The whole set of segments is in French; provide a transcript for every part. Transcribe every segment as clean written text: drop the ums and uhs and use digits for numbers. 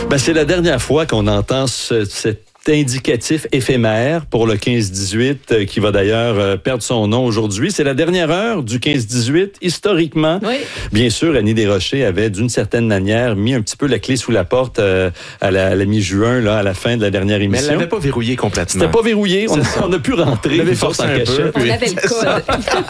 C'est la dernière fois qu'on entend cet indicatif éphémère pour le 15-18 qui va d'ailleurs perdre son nom aujourd'hui. C'est la dernière heure du 15-18. Historiquement, oui. Bien sûr, Annie Desrochers avait d'une certaine manière mis un petit peu la clé sous la porte à la mi-juin, là, à la fin de la dernière émission. Mais elle l'avait pas verrouillé complètement. C'était pas verrouillé. On a pu rentrer. On avait forcé un peu. On avait le code.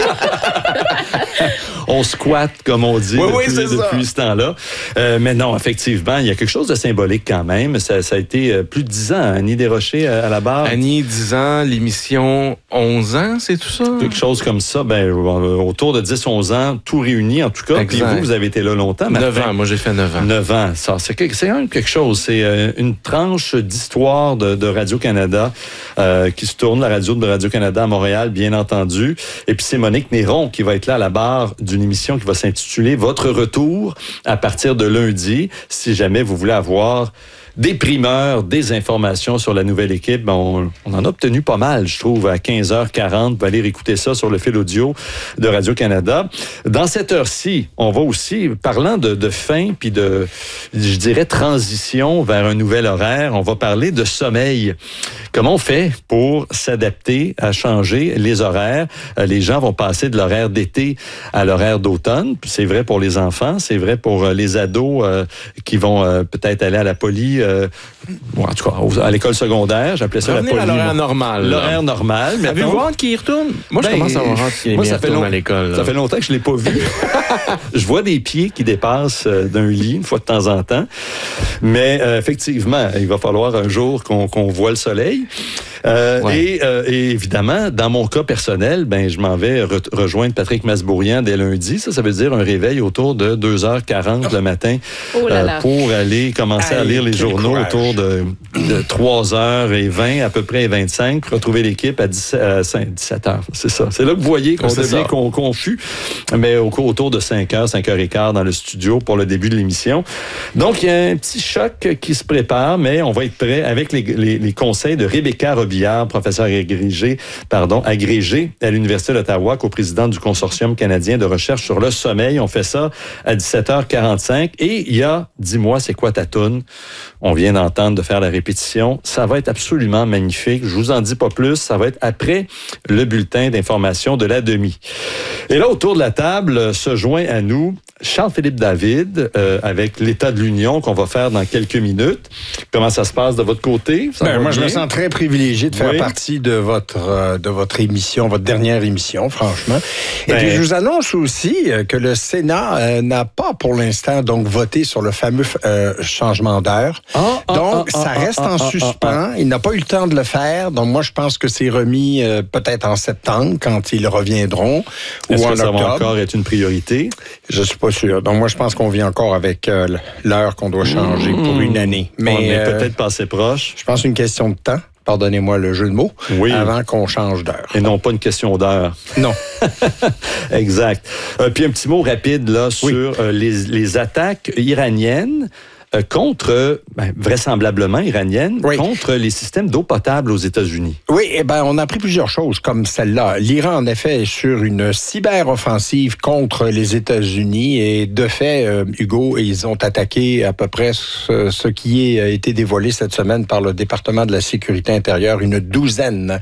On squatte, comme on dit, depuis ce temps-là. Mais non, effectivement, il y a quelque chose de symbolique quand même. Ça a été plus de 10 ans, Annie Desrochers à la barre. Annie, 10 ans, l'émission 11 ans, c'est tout ça? Quelque chose comme ça, autour de 10-11 ans, tout réuni en tout cas. Puis vous avez été là longtemps, Martin. 9 ans, moi j'ai fait 9 ans. 9 ans, ça, c'est quand même quelque chose. C'est une tranche d'histoire de Radio-Canada qui se tourne, la radio de Radio-Canada à Montréal, bien entendu. Et puis c'est Monique Néron qui va être là à la barre d'une émission qui va s'intituler « Votre retour » à partir de lundi, si jamais vous voulez avoir des primeurs, des informations sur la nouvelle équipe. On en a obtenu pas mal, je trouve, à 15h40. Vous allez aller écouter ça sur le fil audio de Radio-Canada. Dans cette heure-ci, on va aussi, parlant de fin, puis de, je dirais, transition vers un nouvel horaire, on va parler de sommeil. Comment on fait pour s'adapter à changer les horaires? Les gens vont passer de l'horaire d'été à l'horaire d'automne. Puis c'est vrai pour les enfants, c'est vrai pour les ados qui vont peut-être aller à la poly, en tout cas, à l'école secondaire, j'appelais ça revenir la poly. À l'horaire normal. L'horaire normal. Avez-vous hâte qu'il y retourne? Moi, je commence à avoir hâte qu'il retourne à l'école. Ça fait longtemps que je ne l'ai pas vu. Je vois des pieds qui dépassent d'un lit une fois de temps en temps. Mais effectivement, il va falloir un jour qu'on voit le soleil. Et évidemment, dans mon cas personnel, je m'en vais rejoindre Patrick Masbourian dès lundi. Ça veut dire un réveil autour de 2h40 le matin pour aller commencer à lire les journaux autour de 3h20, à peu près 25, pour retrouver l'équipe à 17h. C'est ça. C'est là que vous voyez qu'on devient confus, mais autour de 5h, 5h15 dans le studio pour le début de l'émission. Donc, il y a un petit choc qui se prépare, mais on va être prêt avec les conseils de Rebecca Robillard, professeure agrégée à l'Université d'Ottawa, coprésidente du Consortium canadien de recherche sur le sommeil. On fait ça à 17h45. Et il y a, dis-moi, c'est quoi ta toune? On vient d'entendre de faire la répétition. Ça va être absolument magnifique. Je vous en dis pas plus. Ça va être après le bulletin d'information de la demi. Et là, autour de la table, se joint à nous Charles-Philippe David avec l'État de l'Union qu'on va faire dans quelques minutes. Comment ça se passe de votre côté? Moi, je me sens très privilégié de faire partie de votre émission, votre dernière émission, franchement. Et puis, je vous annonce aussi que le Sénat n'a pas, pour l'instant, donc voté sur le fameux changement d'heure. Ça reste en suspens. Il n'a pas eu le temps de le faire. Donc, moi, je pense que c'est remis peut-être en septembre, quand ils reviendront, ou en octobre. Ça va encore être une priorité? Je suis pas sûr. Donc, moi, je pense qu'on vit encore avec l'heure qu'on doit changer pour une année. Mais on est peut-être passé proche. Je pense une question de temps. Pardonnez-moi le jeu de mots, avant qu'on change d'heure. Et non pas une question d'heure. Non. Exact. Puis un petit mot rapide là sur les attaques iraniennes contre, vraisemblablement iranienne, contre les systèmes d'eau potable aux États-Unis. Oui, on a appris plusieurs choses comme celle-là. L'Iran, en effet, est sur une cyber-offensive contre les États-Unis et de fait, Hugo, ils ont attaqué à peu près ce qui a été dévoilé cette semaine par le département de la sécurité intérieure, une douzaine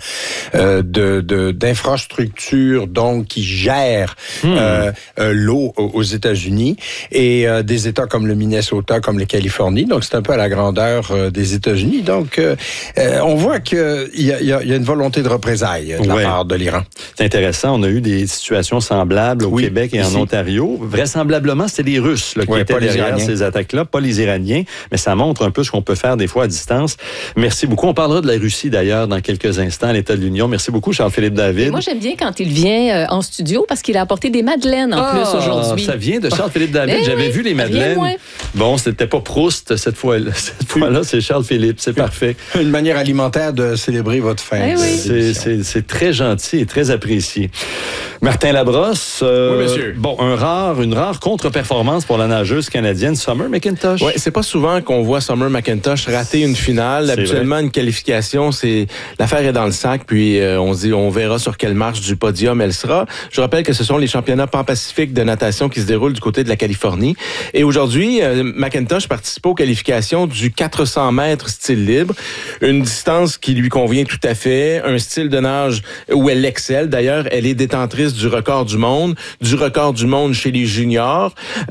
d'infrastructures donc qui gèrent l'eau aux États-Unis et des États comme le Minnesota, comme les Californie, donc c'est un peu à la grandeur des États-Unis. Donc, on voit qu'il y a une volonté de représailles de la part de l'Iran. C'est intéressant. On a eu des situations semblables au Québec et en Ontario. Vraisemblablement, c'était les Russes qui étaient derrière ces attaques-là, pas les Iraniens, mais ça montre un peu ce qu'on peut faire des fois à distance. Merci beaucoup. On parlera de la Russie, d'ailleurs, dans quelques instants, à l'État de l'Union. Merci beaucoup, Charles-Philippe David. Et moi, j'aime bien quand il vient en studio parce qu'il a apporté des madeleines en plus aujourd'hui. Ça vient de Charles-Philippe David. J'avais vu les madeleines. Bon, c'était pas Proust cette fois-là, c'est Charles-Philippe. C'est parfait. Une manière alimentaire de célébrer votre fin. C'est très gentil et très apprécié. Martin Labrosse, oui, monsieur. Une rare contre-performance pour la nageuse canadienne Summer McIntosh. Oui, c'est pas souvent qu'on voit Summer McIntosh rater une finale. Habituellement, une qualification, l'affaire est dans le sac, puis on se dit, on verra sur quelle marche du podium elle sera. Je rappelle que ce sont les championnats pan-pacifique de natation qui se déroulent du côté de la Californie. Et aujourd'hui, McIntosh participer aux qualifications du 400 mètres style libre, une distance qui lui convient tout à fait, un style de nage où elle excelle. D'ailleurs, elle est détentrice du record du monde chez les juniors.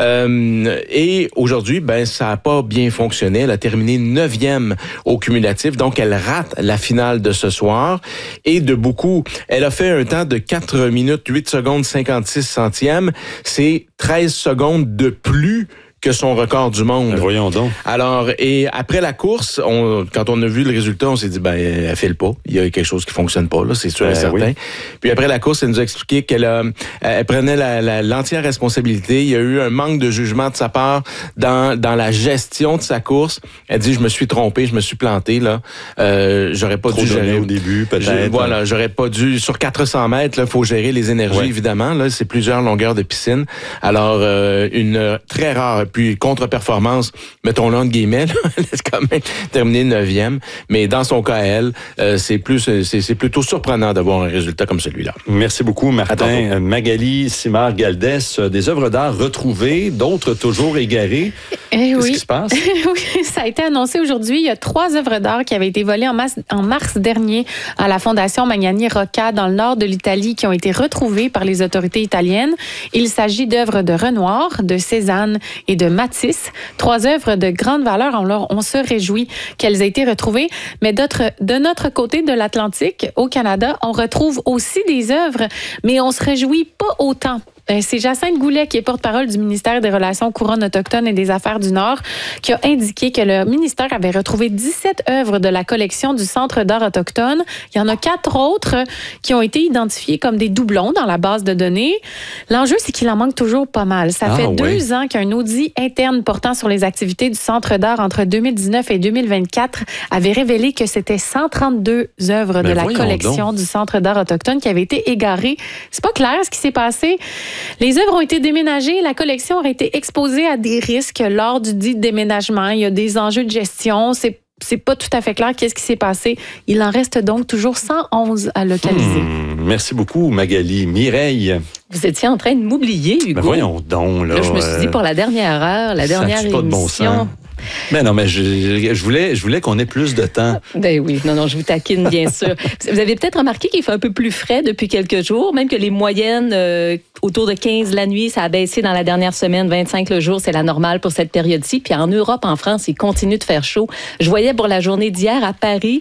Et aujourd'hui, ça n'a pas bien fonctionné. Elle a terminé 9e au cumulatif, donc elle rate la finale de ce soir. Et de beaucoup, elle a fait un temps de 4 minutes, 8 secondes, 56 centièmes. C'est 13 secondes de plus que son record du monde. Voyons donc. Alors, et après la course, quand on a vu le résultat, on s'est dit, elle file pas. Il y a quelque chose qui fonctionne pas, là, c'est sûr et certain. Oui. Puis après la course, elle nous a expliqué qu'elle prenait l'entière responsabilité. Il y a eu un manque de jugement de sa part dans la gestion de sa course. Elle dit, je me suis trompé, je me suis planté, là. J'aurais pas dû gérer au début, peut-être. Voilà, j'aurais pas dû. Sur 400 mètres, il faut gérer les énergies, évidemment. Là, c'est plusieurs longueurs de piscine. Alors, une très rare, puis contre-performance, mettons-le entre guillemets, elle est quand même terminée 9e. Mais dans son cas, elle, c'est plutôt surprenant d'avoir un résultat comme celui-là. Merci beaucoup, Martin. Magali Simard-Galdès, des œuvres d'art retrouvées, d'autres toujours égarées. Qu'est-ce qui se passe? Oui, ça a été annoncé aujourd'hui. Il y a 3 œuvres d'art qui avaient été volées en mars dernier à la Fondation Magnani Rocca dans le nord de l'Italie qui ont été retrouvées par les autorités italiennes. Il s'agit d'œuvres de Renoir, de Cézanne et de Matisse. 3 œuvres de grande valeur. On se réjouit qu'elles aient été retrouvées. Mais de notre côté de l'Atlantique, au Canada, on retrouve aussi des œuvres, mais on se réjouit pas autant. C'est Jacinthe Goulet, qui est porte-parole du ministère des Relations couronnes autochtones et des Affaires du Nord, qui a indiqué que le ministère avait retrouvé 17 œuvres de la collection du Centre d'art autochtone. Il y en a 4 autres qui ont été identifiées comme des doublons dans la base de données. L'enjeu, c'est qu'il en manque toujours pas mal. Ça fait 2 ans qu'un audit interne portant sur les activités du Centre d'art entre 2019 et 2024 avait révélé que c'était 132 œuvres de la collection du Centre d'art autochtone qui avaient été égarées. C'est pas clair ce qui s'est passé. Les œuvres ont été déménagées, la collection aurait été exposée à des risques lors du dit déménagement. Il y a des enjeux de gestion, c'est pas tout à fait clair qu'est-ce qui s'est passé. Il en reste donc toujours 111 à localiser. Merci beaucoup, Magali. Mireille. Vous étiez en train de m'oublier, Hugo. Voyons donc. Là, je me suis dit pour la dernière heure, la dernière émission. Pas de bon sens. Mais non, mais je voulais qu'on ait plus de temps. Ben oui, non, je vous taquine, bien sûr. Vous avez peut-être remarqué qu'il fait un peu plus frais depuis quelques jours, même que les moyennes autour de 15 la nuit, ça a baissé dans la dernière semaine, 25 le jour, c'est la normale pour cette période-ci. Puis en Europe, en France, il continue de faire chaud. Je voyais pour la journée d'hier à Paris,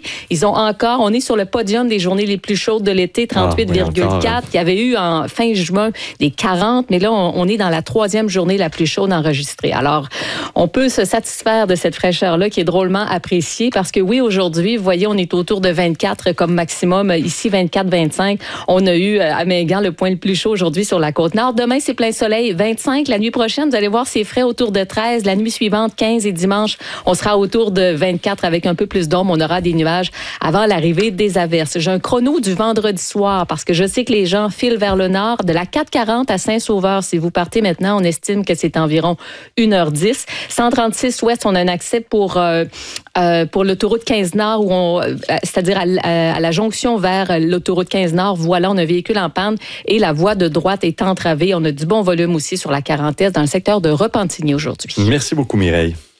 on est sur le podium des journées les plus chaudes de l'été, 38,4. Il y avait eu en fin juin des 40, mais là, on est dans la 3e journée la plus chaude enregistrée. Alors, on peut se satisfaire de cette fraîcheur-là qui est drôlement appréciée parce que oui, aujourd'hui, vous voyez, on est autour de 24 comme maximum. Ici, 24-25. On a eu à Mingan le point le plus chaud aujourd'hui sur la Côte-Nord. Demain, c'est plein soleil, 25. La nuit prochaine, vous allez voir, c'est frais autour de 13. La nuit suivante, 15 et dimanche, on sera autour de 24 avec un peu plus d'ombre. On aura des nuages avant l'arrivée des averses. J'ai un chrono du vendredi soir parce que je sais que les gens filent vers le nord de la 440 à Saint-Sauveur. Si vous partez maintenant, on estime que c'est environ 1h10. 136 ouest, on a un accès pour l'autoroute 15 Nord, c'est-à-dire à la jonction vers l'autoroute 15 Nord. Voilà, on a un véhicule en panne et la voie de droite est entravée. On a du bon volume aussi sur la 40 dans le secteur de Repentigny aujourd'hui. Merci beaucoup, Mireille.